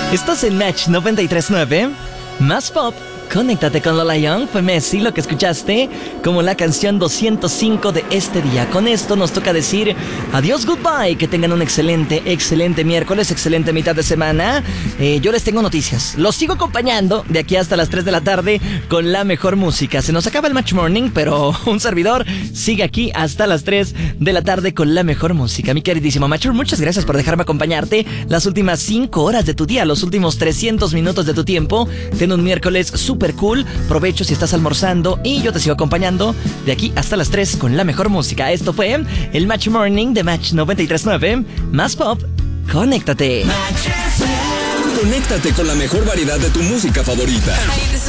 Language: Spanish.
Estás en Match 93.9, más pop. Conéctate con Lola Young, fue Messi lo que escuchaste como la canción 205 de este día. Con esto nos toca decir adiós, goodbye, que tengan un excelente miércoles, excelente mitad de semana. Yo les tengo noticias, los sigo acompañando de aquí hasta las 3 de la tarde con la mejor música. Se nos acaba el Match Morning, pero un servidor sigue aquí hasta las 3 de la tarde con la mejor música. Mi queridísimo Matcher, muchas gracias por dejarme acompañarte las últimas 5 horas de tu día, los últimos 300 minutos de tu tiempo. Ten un miércoles súper cool, provecho si estás almorzando y yo te sigo acompañando de aquí hasta las 3 con la mejor música. Esto fue el Match Morning de Match 93.9, más pop, conéctate. Conéctate con la mejor variedad de tu música favorita.